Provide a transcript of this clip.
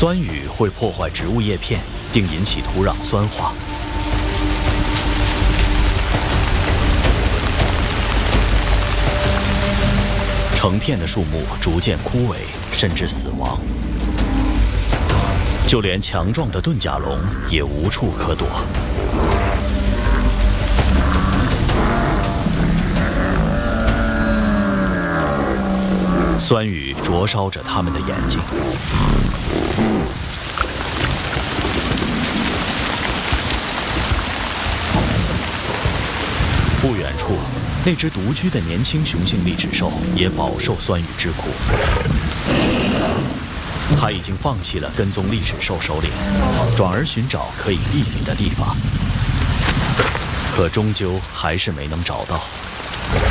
酸雨会破坏植物叶片，并引起土壤酸化。成片的树木逐渐枯萎，甚至死亡。就连强壮的盾甲龙也无处可躲。酸雨灼烧着他们的眼睛。不远处，那只独居的年轻雄性利齿兽也饱受酸雨之苦。它已经放弃了跟踪利齿兽首领，转而寻找可以避雨的地方，可终究还是没能找到。